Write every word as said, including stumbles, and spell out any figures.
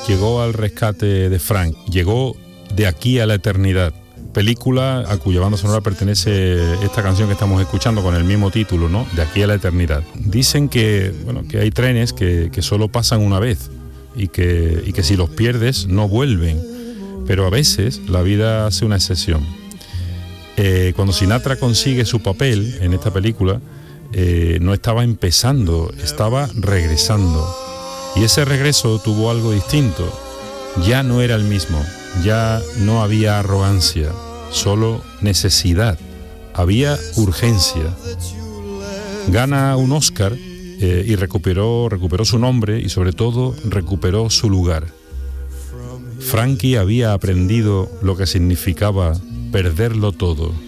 llegó al rescate de Frank, llegó de aquí a la eternidad. Película a cuya banda sonora pertenece esta canción que estamos escuchando con el mismo título, ¿no? De aquí a la eternidad. Dicen que, bueno, que hay trenes que, que solo pasan una vez y que, y que si los pierdes no vuelven, pero a veces la vida hace una excepción. Eh, cuando Sinatra consigue su papel en esta película, eh, no estaba empezando, estaba regresando. Y ese regreso tuvo algo distinto. Ya no era el mismo, ya no había arrogancia, solo necesidad, había urgencia. Gana un Oscar eh, y recuperó, recuperó su nombre y sobre todo recuperó su lugar. Frankie había aprendido lo que significaba perderlo todo.